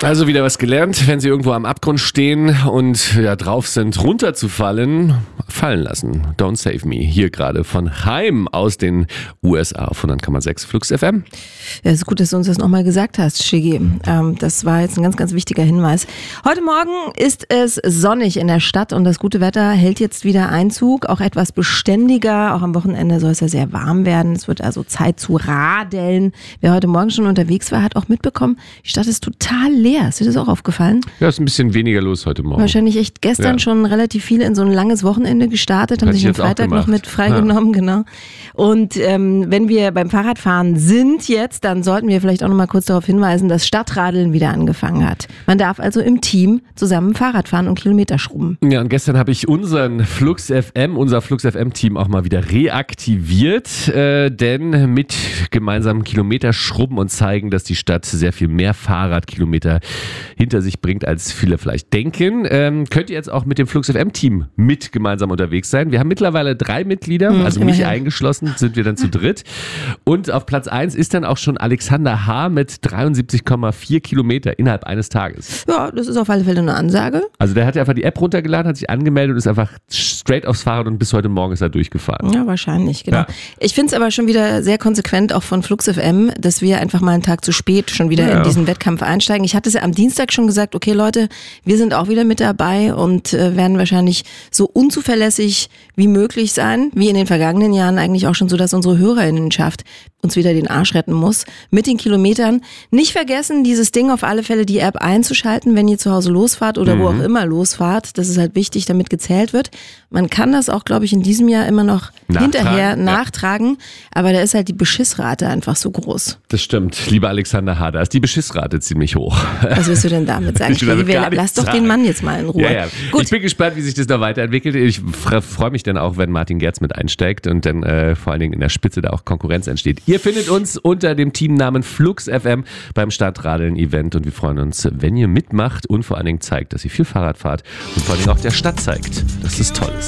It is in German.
Also wieder was gelernt, wenn Sie irgendwo am Abgrund stehen und drauf sind, runterzufallen, fallen lassen. Don't save me. Hier gerade von Heim aus den USA auf 100,6 Flux FM. Ja, es ist gut, dass du uns das nochmal gesagt hast, Shiggy. Das war jetzt ein ganz, ganz wichtiger Hinweis. Heute Morgen ist es sonnig in der Stadt und das gute Wetter hält jetzt wieder Einzug. Auch etwas beständiger. Auch am Wochenende soll es ja sehr warm werden. Es wird also Zeit zu radeln. Wer heute Morgen schon unterwegs war, hat auch mitbekommen, die Stadt ist total leer. Ist dir das auch aufgefallen? Ja, ist ein bisschen weniger los heute Morgen. Wahrscheinlich echt gestern schon relativ viele in so ein langes Wochenende gestartet, haben sich den Freitag noch mit freigenommen, genau. Und wenn wir beim Fahrradfahren sind jetzt, dann sollten wir vielleicht auch noch mal kurz darauf hinweisen, dass Stadtradeln wieder angefangen hat. Man darf also im Team zusammen Fahrrad fahren und Kilometer schrubben. Ja, und gestern habe ich unser Flux FM-Team auch mal wieder reaktiviert, denn mit gemeinsamen Kilometer schrubben und zeigen, dass die Stadt sehr viel mehr Fahrradkilometer hinter sich bringt, als viele vielleicht denken. Könnt ihr jetzt auch mit dem Flux FM-Team mit gemeinsam unterwegs sein. Wir haben mittlerweile 3 Mitglieder, also mich eingeschlossen, sind wir dann zu dritt. Und auf Platz 1 ist dann auch schon Alexander H. mit 73,4 Kilometer innerhalb eines Tages. Ja, das ist auf alle Fälle eine Ansage. Also der hat ja einfach die App runtergeladen, hat sich angemeldet und ist einfach straight aufs Fahrrad und bis heute Morgen ist er durchgefahren. Ja, wahrscheinlich, genau. Ja. Ich finde es aber schon wieder sehr konsequent, auch von Flux FM, dass wir einfach mal einen Tag zu spät schon wieder in diesen Wettkampf einsteigen. Ich hatte es ja am Dienstag schon gesagt, okay Leute, wir sind auch wieder mit dabei und werden wahrscheinlich so unzuverlässig wie möglich sein, wie in den vergangenen Jahren eigentlich auch schon so, dass unsere Hörerinnenschaft uns wieder den Arsch retten muss mit den Kilometern. Nicht vergessen, dieses Ding auf alle Fälle die App einzuschalten, wenn ihr zu Hause losfahrt oder wo auch immer losfahrt. Das ist halt wichtig, damit gezählt wird. Man kann das auch, glaube ich, in diesem Jahr immer noch hinterher nachtragen, aber da ist halt die Beschissrate einfach so groß. Das stimmt, lieber Alexander H., da ist die Beschissrate ziemlich hoch. Was willst du denn damit sagen? Lass doch den Mann jetzt mal in Ruhe. Ja. Gut. Ich bin gespannt, wie sich das noch weiterentwickelt. Ich freue mich dann auch, wenn Martin Gerz mit einsteigt und dann vor allen Dingen in der Spitze da auch Konkurrenz entsteht. Ihr findet uns unter dem Teamnamen Flux FM beim Stadtradeln-Event und wir freuen uns, wenn ihr mitmacht und vor allen Dingen zeigt, dass ihr viel Fahrrad fahrt und vor allen Dingen auch der Stadt zeigt, dass es toll ist.